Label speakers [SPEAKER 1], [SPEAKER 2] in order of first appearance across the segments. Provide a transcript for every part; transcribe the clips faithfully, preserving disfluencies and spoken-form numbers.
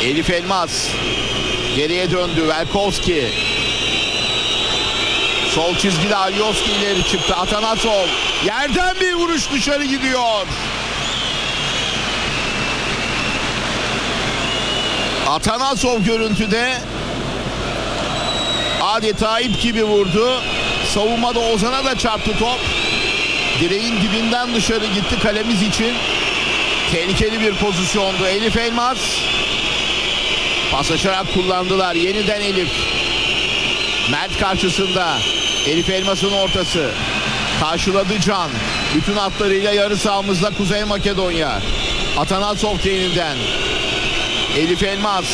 [SPEAKER 1] Elif Elmas geriye döndü. Velkovski. Sol çizgide Alioski ileri çıktı. Atanasov yerden bir vuruş dışarı gidiyor. Atanasov görüntüde adeta ip gibi vurdu. Savunmada Ozan'a da çarptı top. Direğin dibinden dışarı gitti kalemiz için. Tehlikeli bir pozisyondu. Elif Elmas paslaşarak kullandılar. Yeniden Elif. Mert karşısında. Elif Elmas'ın ortası. Karşıladı Can. Bütün hatlarıyla yarı sahamızda Kuzey Makedonya. Atanasov yeniden. Elif Elmas.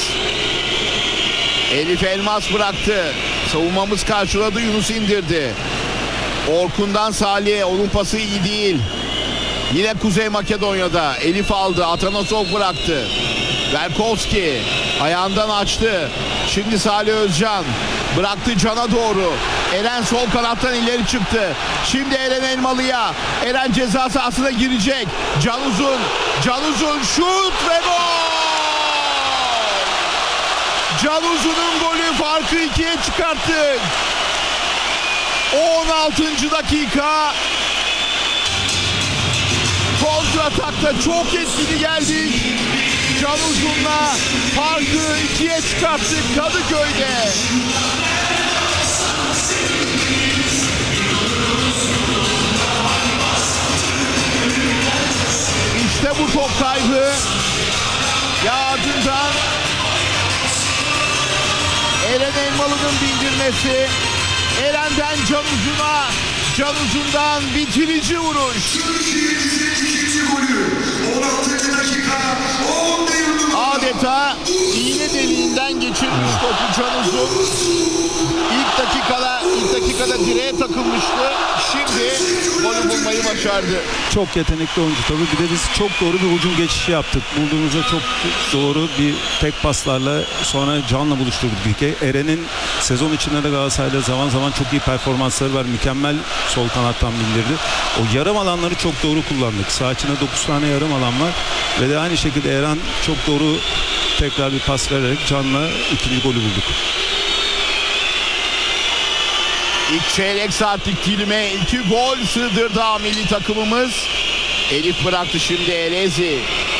[SPEAKER 1] Elif Elmas bıraktı. Savunmamız karşıladı. Yunus indirdi. Orkun'dan Salih'e. Onun pası iyi değil. Yine Kuzey Makedonya'da. Elif aldı. Atanasov bıraktı. Velkovski ayağından açtı. Şimdi Salih Özcan bıraktı Can'a doğru. Eren sol kanattan ileri çıktı. Şimdi Eren Elmalı'ya. Eren ceza sahasına girecek. Can Uzun. Can Uzun şut ve gol! Can Uzun'un golü farkı ikiye çıkarttık. on altıncı dakika. Kontratakta çok etkili geldik. Can Uzun'la farkı ikiye çıkarttık Kadıköy'de. İşte bu top kaybı. Ya ardından Eren Elmalı'nın bindirmesi. Eren'den Can Uzun'a, Can Uzun'dan bitirici vuruş. Adeta iğne deliğinden geçirmiş topu Can Uzun. İlk dakikada, ilk dakikada direğe takılmıştı. Şimdi golü bulmayı başardı.
[SPEAKER 2] Çok yetenekli oyuncu tabii. Bir de biz çok doğru bir hücum geçişi yaptık. Bulduğumuzda çok doğru bir tek paslarla sonra Can'la buluşturduk ilk. Eren'in sezon içinde de Galatasaray'da zaman zaman çok iyi performansları var. Mükemmel sol kanattan bindirdi. O yarım alanları çok doğru kullandık. Sağ içinde dokuz tane yarım alan var. Ve de aynı şekilde Eren çok doğru tekrar bir pas vererek Can'la ikinci golü bulduk.
[SPEAKER 1] İlk çeyrek saatlik dilime iki gol sığdırdı milli takımımız. Elif bıraktı şimdi Elezi.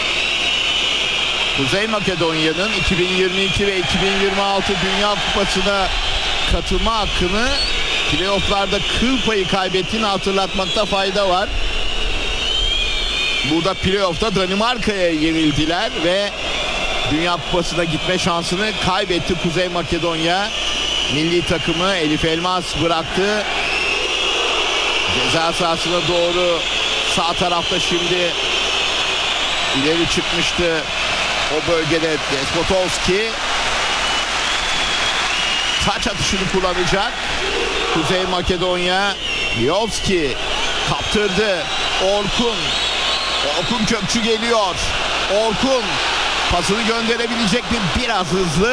[SPEAKER 1] Kuzey Makedonya'nın iki bin yirmi iki ve iki bin yirmi altı Dünya Kupası'na katılma hakkını playoff'larda kıl payı kaybettiğini hatırlatmakta fayda var. Burada playoff'ta Danimarka'ya yenildiler ve Dünya Kupası'na gitme şansını kaybetti Kuzey Makedonya. Milli takımı Elif Elmas bıraktı. Ceza sahasına doğru sağ tarafta şimdi ileri çıkmıştı. O bölgede Despotovski taç atışını kullanacak. Kuzey Makedonya Yovski kaptırdı. Orkun. Orkun Kökçü geliyor. Orkun pasını gönderebilecek mi? Biraz hızlı.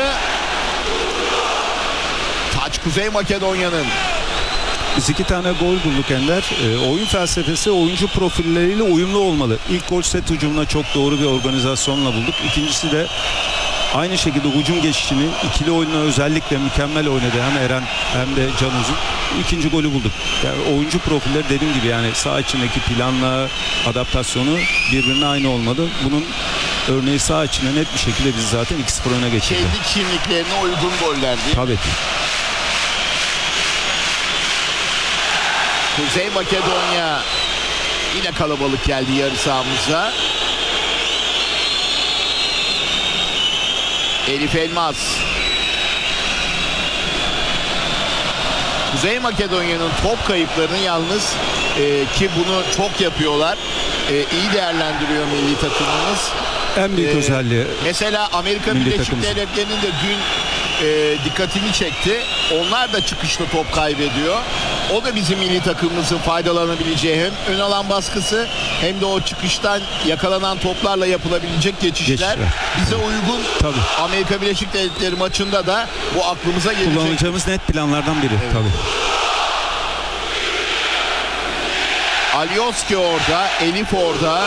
[SPEAKER 1] Taç Kuzey Makedonya'nın.
[SPEAKER 2] Biz iki tane gol bulduk Ender. E, oyun felsefesi oyuncu profilleriyle uyumlu olmalı. İlk gol set hücumuna çok doğru bir organizasyonla bulduk. İkincisi de aynı şekilde hücum geçişini ikili oyununa özellikle mükemmel oynadı. Hem Eren hem de Can Uzun. İkinci golü bulduk. Yani oyuncu profilleri dediğim gibi yani saha içindeki planla adaptasyonu birbirine aynı olmadı. Bunun örneği saha içinde net bir şekilde biz zaten iki sıfır öne geçirdik.
[SPEAKER 1] Kendi kimliklerine uygun gollerdi.
[SPEAKER 2] Tabii.
[SPEAKER 1] Kuzey Makedonya yine kalabalık geldi yarı sahamıza. Elif Elmas. Kuzey Makedonya'nın top kayıplarını yalnız e, ki bunu çok yapıyorlar. E, iyi değerlendiriyor milli takımımız.
[SPEAKER 2] En büyük
[SPEAKER 1] Ee,
[SPEAKER 2] özelliği.
[SPEAKER 1] Mesela Amerika
[SPEAKER 2] Milli
[SPEAKER 1] Birleşik
[SPEAKER 2] takımımız.
[SPEAKER 1] Devletleri'nin de dün e, dikkatini çekti. Onlar da çıkışta top kaybediyor. O da bizim milli takımımızın faydalanabileceği hem ön alan baskısı hem de o çıkıştan yakalanan toplarla yapılabilecek geçişler.
[SPEAKER 2] Geçişler.
[SPEAKER 1] Bize uygun.
[SPEAKER 2] Tabii.
[SPEAKER 1] Amerika Birleşik Devletleri maçında da bu aklımıza gelecek.
[SPEAKER 2] Kullanacağımız net planlardan biri.
[SPEAKER 1] Evet.
[SPEAKER 2] Tabii.
[SPEAKER 1] Alioski orada, Elif orada.